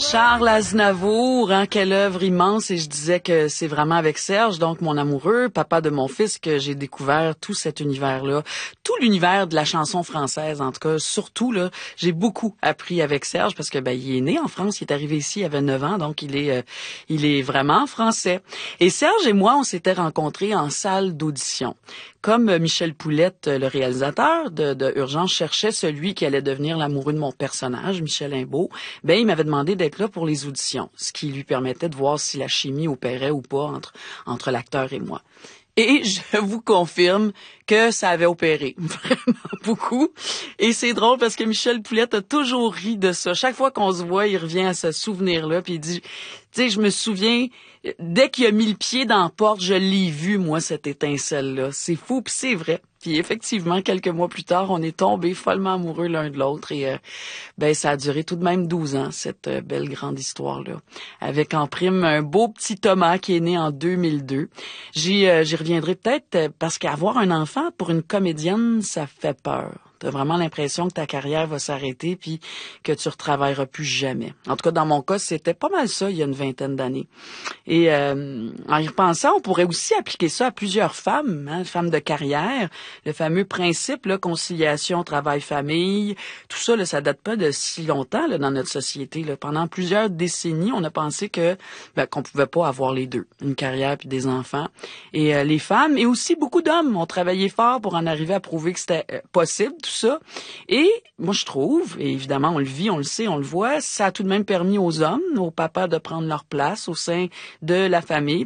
Charles Aznavour, hein, quelle œuvre immense, et je disais que c'est vraiment avec Serge, donc mon amoureux, papa de mon fils, que j'ai découvert tout cet univers-là, tout l'univers de la chanson française, en tout cas, surtout, là, j'ai beaucoup appris avec Serge, parce que, il est né en France, il est arrivé ici, il avait 9 ans, donc il est vraiment français. Et Serge et moi, on s'était rencontrés en salle d'audition. Comme Michel Poulette, le réalisateur de Urgence, cherchait celui qui allait devenir l'amoureux de mon personnage, Michel Imbeau, il m'avait demandé d'être là pour les auditions, ce qui lui permettait de voir si la chimie opérait ou pas entre l'acteur et moi. Et je vous confirme que ça avait opéré vraiment beaucoup. Et c'est drôle parce que Michel Poulette a toujours ri de ça. Chaque fois qu'on se voit, il revient à ce souvenir-là, puis il dit, tu sais, je me souviens, dès qu'il a mis le pied dans la porte, je l'ai vu, moi, cette étincelle-là. C'est fou, puis c'est vrai. Puis effectivement, quelques mois plus tard, on est tombés follement amoureux l'un de l'autre et ça a duré tout de même 12 ans, cette belle grande histoire-là. Avec en prime un beau petit Thomas qui est né en 2002. J'y reviendrai peut-être parce qu'avoir un enfant pour une comédienne, ça fait peur. T'as vraiment l'impression que ta carrière va s'arrêter puis que tu retravailleras plus jamais. En tout cas, dans mon cas, c'était pas mal ça il y a une vingtaine d'années. Et en y repensant, on pourrait aussi appliquer ça à plusieurs femmes, hein, femmes de carrière. Le fameux principe, là, conciliation, travail-famille, tout ça, là, ça date pas de si longtemps là, dans notre société. Là. Pendant plusieurs décennies, on a pensé que qu'on pouvait pas avoir les deux, une carrière puis des enfants. Et les femmes, et aussi beaucoup d'hommes, ont travaillé fort pour en arriver à prouver que c'était possible, tout ça. Et moi, je trouve, et évidemment, on le vit, on le sait, on le voit, ça a tout de même permis aux hommes, aux papas de prendre leur place au sein de la famille.